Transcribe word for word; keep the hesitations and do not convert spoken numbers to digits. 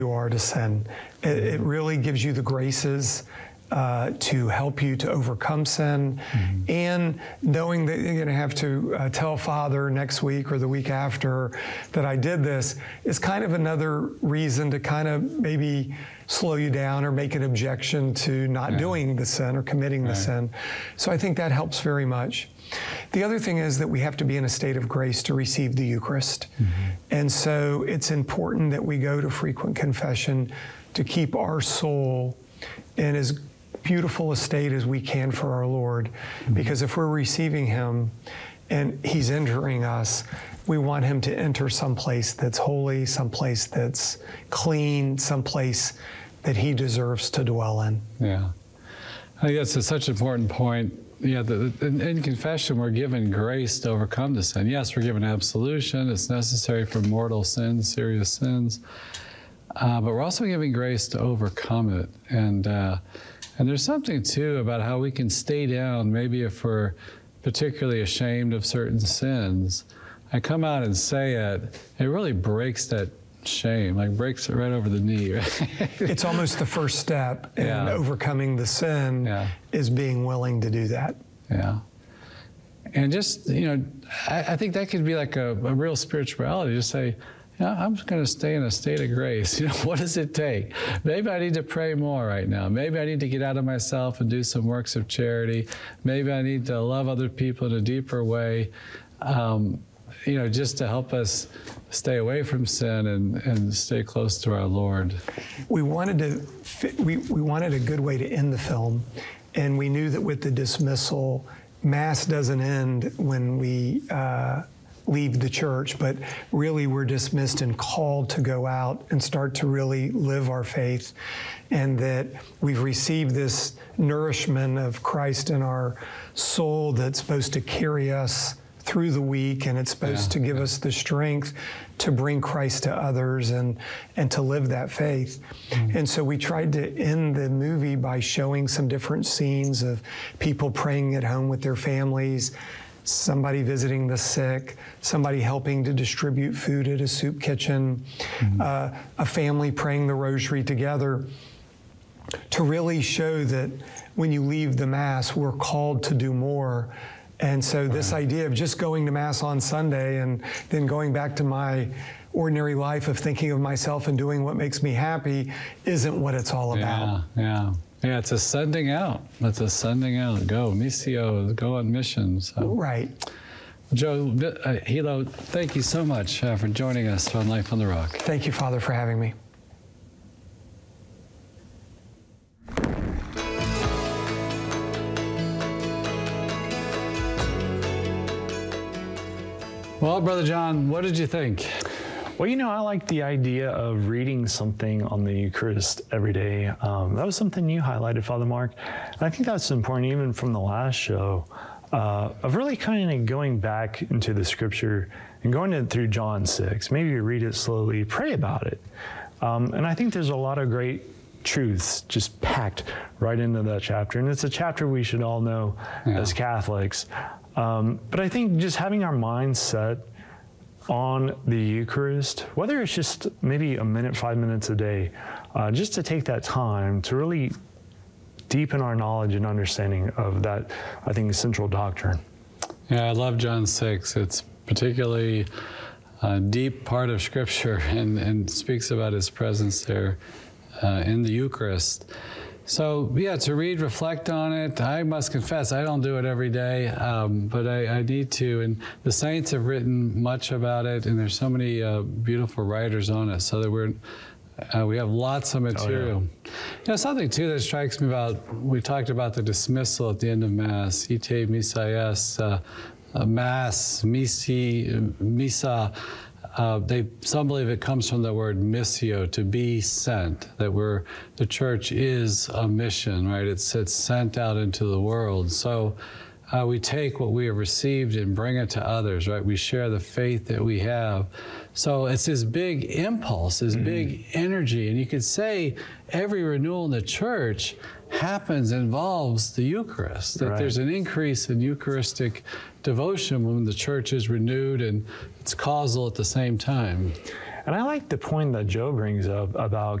you are to sin. It, it really gives you the graces uh, to help you to overcome sin, mm-hmm. and knowing that you're going to have to uh, tell Father next week or the week after that I did this is kind of another reason to kind of maybe slow you down or make an objection to not yeah. doing the sin or committing right. the sin. So I think that helps very much. The other thing is that we have to be in a state of grace to receive the Eucharist. Mm-hmm. And so it's important that we go to frequent confession to keep our soul in as beautiful a state as we can for our Lord. Mm-hmm. Because if we're receiving Him and He's entering us, we want Him to enter someplace that's holy, someplace that's clean, someplace that He deserves to dwell in. Yeah. I think that's a, such an important point. Yeah, the, in, in confession, we're given grace to overcome the sin. Yes, we're given absolution. It's necessary for mortal sins, serious sins. Uh, but we're also given grace to overcome it. And, uh, and there's something, too, about how we can stay down, maybe if we're particularly ashamed of certain sins. I come out and say it, it really breaks that shame, like breaks it right over the knee. It's almost the first step in yeah. overcoming the sin yeah. is being willing to do that. Yeah. And just, you know, I, I think that could be like a, a real spirituality. Just say, yeah, I'm just going to stay in a state of grace. You know, what does it take? Maybe I need to pray more right now. Maybe I need to get out of myself and do some works of charity. Maybe I need to love other people in a deeper way. Um, you know, just to help us stay away from sin and, and stay close to our Lord. We wanted to, fit, we, we wanted a good way to end the film, and we knew that with the dismissal, Mass doesn't end when we uh, leave the church, but really we're dismissed and called to go out and start to really live our faith, and that we've received this nourishment of Christ in our soul that's supposed to carry us through the week, and it's supposed yeah, to give yeah. us the strength to bring Christ to others and and to live that faith. Mm. And so we tried to end the movie by showing some different scenes of people praying at home with their families, somebody visiting the sick, somebody helping to distribute food at a soup kitchen, mm. uh, a family praying the rosary together, to really show that when you leave the Mass, we're called to do more. And so this idea of just going to Mass on Sunday and then going back to my ordinary life of thinking of myself and doing what makes me happy isn't what it's all about. Yeah, yeah. Yeah, it's a sending out. It's a sending out. Go, missio, go on mission. So. Right. Joe uh, Hilo, thank you so much uh, for joining us on Life on the Rock. Thank you, Father, for having me. Well, Brother John, what did you think? Well, you know, I like the idea of reading something on the Eucharist every day. Um, that was something you highlighted, Father Mark. And I think that's important even from the last show, uh, of really kind of going back into the Scripture and going in through John six. Maybe you read it slowly, pray about it. Um, and I think there's a lot of great truths just packed right into that chapter. And it's a chapter we should all know yeah. as Catholics. Um, but I think just having our minds set on the Eucharist, whether it's just maybe a minute, five minutes a day, uh, just to take that time to really deepen our knowledge and understanding of that, I think, central doctrine. Yeah, I love John six. It's particularly a deep part of Scripture and, and speaks about His presence there uh, in the Eucharist. So, yeah, to read, reflect on it. I must confess, I don't do it every day, um, but I, I need to. And the saints have written much about it, and there's so many uh, beautiful writers on it, so that we're, uh, we have lots of material. Oh, yeah. You know, something, too, that strikes me about, we talked about the dismissal at the end of Mass, ite missa es, uh, uh, Mass, missi, missa. Uh, they, some believe it comes from the word missio, to be sent, that we're, the church is a mission, right? It's, it's sent out into the world. So uh, we take what we have received and bring it to others, right? We share the faith that we have. So it's this big impulse, this mm. big energy. And you could say every renewal in the church happens, involves the Eucharist, that right. there's an increase in Eucharistic devotion when the church is renewed, and it's causal at the same time. And I like the point that Joe brings up about